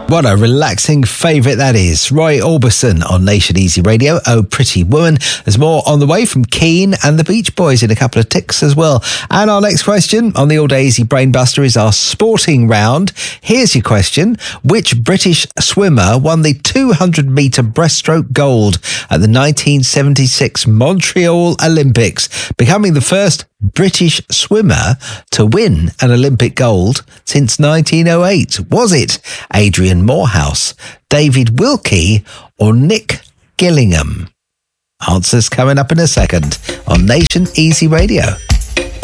What a relaxing favourite that is. Roy Orbison on Nation Easy Radio. Oh, Pretty Woman. There's more on the way from Keane and the Beach Boys in a couple of ticks as well. And our next question on the All Day Easy Brainbuster is our sporting round. Here's your question. Which British swimmer won the 200-metre breaststroke gold at the 1976 Montreal Olympics, becoming the first British swimmer to win an Olympic gold since 1908? Was it Adrian Morehouse, David Wilkie or Nick Gillingham? Answers coming up in a second on Nation Easy Radio.